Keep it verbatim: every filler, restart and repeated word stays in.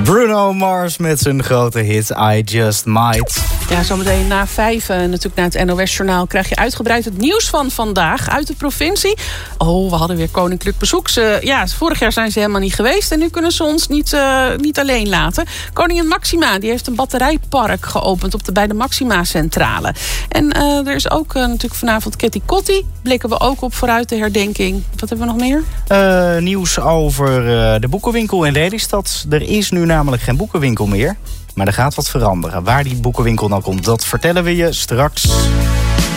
Bruno Mars met zijn grote hit I Just Might. Ja, zometeen na vijf, uh, natuurlijk na het N O S-journaal... krijg je uitgebreid het nieuws van vandaag uit de provincie. Oh, we hadden weer koninklijk bezoek. Ze, ja, vorig jaar zijn ze helemaal niet geweest... en nu kunnen ze ons niet, uh, niet alleen laten. Koningin Maxima die heeft een batterijpark geopend... op de, bij de Maxima-centrale. En uh, er is ook uh, natuurlijk vanavond Ketty Kotti. Blikken we ook op vooruit de herdenking. Wat hebben we nog meer? Uh, nieuws over uh, de boekenwinkel in Lelystad. Er is nu namelijk geen boekenwinkel meer... maar er gaat wat veranderen. Waar die boekenwinkel dan komt, dat vertellen we je straks.